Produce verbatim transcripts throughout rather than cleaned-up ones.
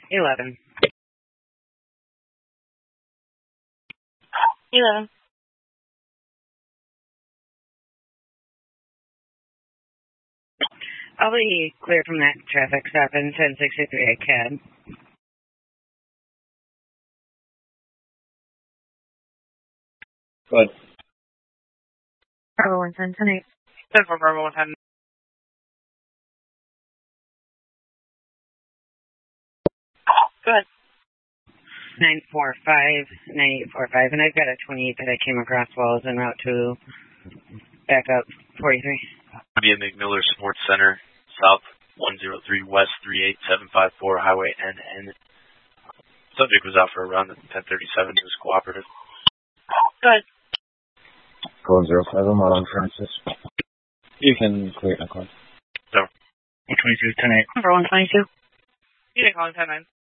Eleven. Eleven. I'll be clear from that traffic stop in ten sixty-three at C A D. Good. Bravo one ten ten eight. ten for Bravo one ten. Good. nine four five, nine eight four five, and I've got a twenty-eight that I came across while I was en route to back up forty-three. Via McMiller Sports Center, South one oh three West three eight seven five four Highway N N. Subject was out for a run at ten thirty-seven. He was cooperative. Good. Code zero five, I'm out on Francis. You can clear it, Nicole. So. one twenty-two, ten eight. Number one twenty-two. You can call him ten nine.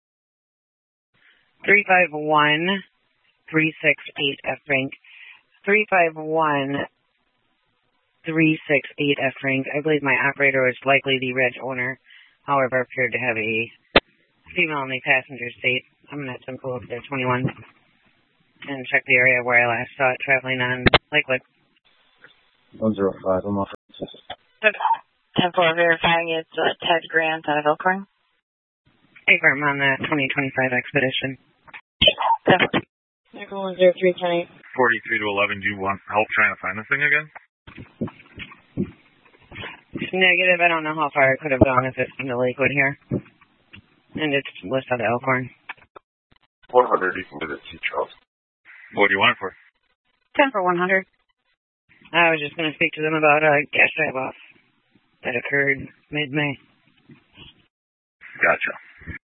three five one, three six eight F Frank. three five one, three six eight F Frank. I believe my operator was likely the reg owner, however, appeared to have a female in the passenger seat. I'm going to have to pull up there, twenty-one, and check the area where I last saw it traveling on Lakewood. one oh five, I'm off Francis. ten four verifying it's uh, Ted Grant out of Elkhorn. Hey, I'm on the twenty twenty-five expedition. Nickel one zero three ten eight. forty-three to eleven, do you want help trying to find this thing again? Negative. I don't know how far it could have gone if it's into Lakewood here. And it's listed at Elkhorn. one hundred, you can get it to Charles. What do you want it for? ten for one hundred. I was just going to speak to them about a gas drive off that occurred mid-May. Gotcha.